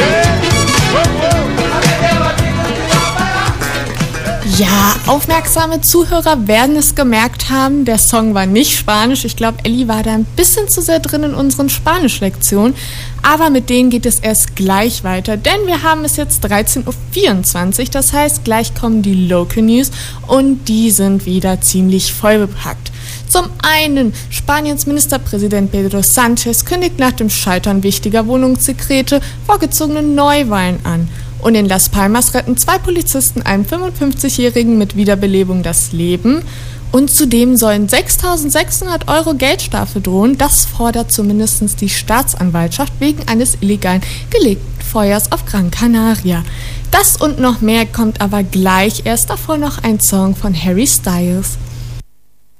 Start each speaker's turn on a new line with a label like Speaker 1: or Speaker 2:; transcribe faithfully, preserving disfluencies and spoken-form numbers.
Speaker 1: Ja, aufmerksame Zuhörer werden es gemerkt haben, der Song war nicht Spanisch. Ich glaube, Elli war da ein bisschen zu sehr drin in unseren Spanisch-Lektionen. Aber mit denen geht es erst gleich weiter, denn wir haben es jetzt dreizehn Uhr vierundzwanzig. Das heißt, gleich kommen die Local News und die sind wieder ziemlich vollbepackt. Zum einen, Spaniens Ministerpräsident Pedro Sánchez kündigt nach dem Scheitern wichtiger Wohnungsdekrete vorgezogene Neuwahlen an. Und in Las Palmas retten zwei Polizisten einem fünfundfünfzigjährigen mit Wiederbelebung das Leben. Und zudem sollen sechstausendsechshundert Euro Geldstrafe drohen. Das fordert zumindest die Staatsanwaltschaft wegen eines illegalen gelegten Feuers auf Gran Canaria. Das und noch mehr kommt aber gleich. Erst davor noch ein Song von Harry Styles.